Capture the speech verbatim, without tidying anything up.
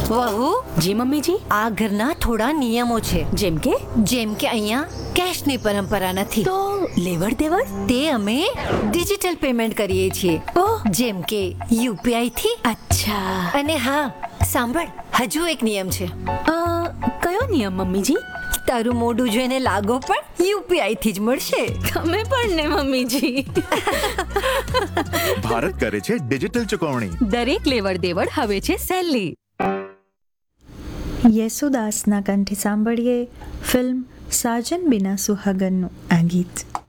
વહુ, જી મમ્મીજી. આ ઘરના થોડા નિયમો છે. જેમ કે જેમ કે અહીંયા કેશની પરંપરા નથી. તો લેવડ દેવડ. તે અમે ડિજિટલ પેમેન્ટ કરીએ છીએ. ઓહ, જેમ કે યુપીઆઈ થી. અચ્છા. અને હા, સાંભળ, હજુ એક નિયમ છે. અ, કયો નિયમ મમ્મીજી? તારું મોઢું જોઈને લાગો પણ યુપીઆઈ થી જ મળશે. તમે પણ ને મમ્મીજી. ભારત કરે છે ડિજિટલ ચૂકવણી. દરેક લેવડ દેવડ હવે છે સહેલી. યેસુદાસના કંઠે સાંભળીએ ફિલ્મ સાજન બિના સુહાગનનું આ ગીત.